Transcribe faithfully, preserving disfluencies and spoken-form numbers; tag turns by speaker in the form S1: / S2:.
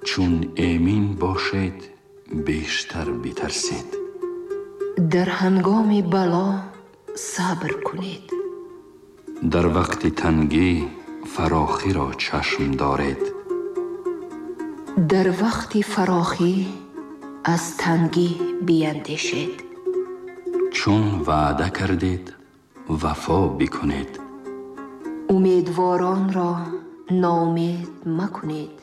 S1: چون امین باشد بیشتر بترسید.
S2: در هنگام بلا صبر کنید.
S1: در وقت تنگی فراخی را چشم دارید.
S2: در وقت فراخی از تنگی بیندیشید.
S1: چون وعده کردید وفا بکنید.
S2: امیدواران را ناامید مکنید.